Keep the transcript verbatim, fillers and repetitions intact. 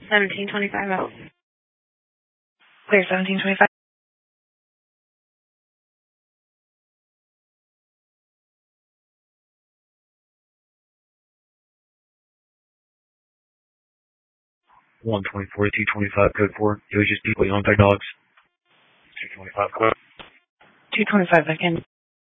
seventeen twenty-five out. Clear seventeen twenty-five. one twenty-four, two twenty-five, code four. It was just people on their dogs. two twenty-five, code. two twenty-five, back in.